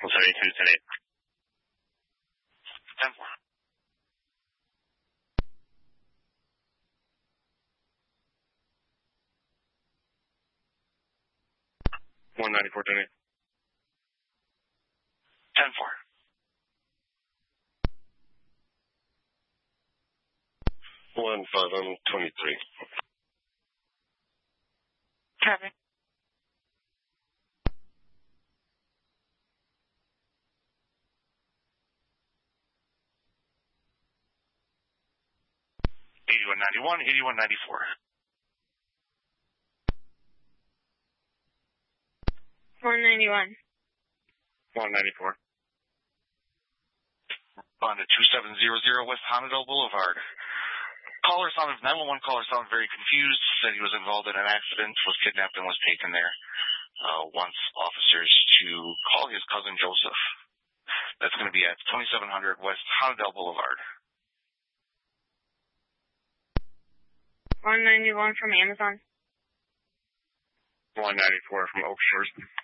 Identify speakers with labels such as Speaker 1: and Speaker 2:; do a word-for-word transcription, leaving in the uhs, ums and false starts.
Speaker 1: seventy-two, ten eight.
Speaker 2: ten four.
Speaker 1: one ninety-four, ten eight.
Speaker 2: ten four.
Speaker 1: one five, I'm twenty-three.
Speaker 3: Copy.
Speaker 2: eighty-one ninety-one, eighty-one ninety-four.
Speaker 3: one ninety-one.
Speaker 1: one ninety-four.
Speaker 2: On to two seven zero zero West Honadel Boulevard. Caller sounded, nine one one caller sounded very confused, said he was involved in an accident, was kidnapped and was taken there. Uh, wants officers to call his cousin Joseph. That's going to be at twenty-seven hundred West Honadel Boulevard.
Speaker 3: one ninety-one from Amazon.
Speaker 1: one ninety-four from Oak Shores.